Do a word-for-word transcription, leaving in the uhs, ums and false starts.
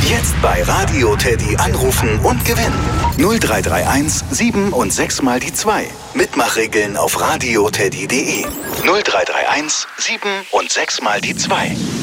Jetzt bei Radio Teddy anrufen und gewinnen. null drei drei eins sieben und sechs mal die zwei. Mitmachregeln auf radioteddy punkt de. null drei drei eins sieben und sechs mal die zwei.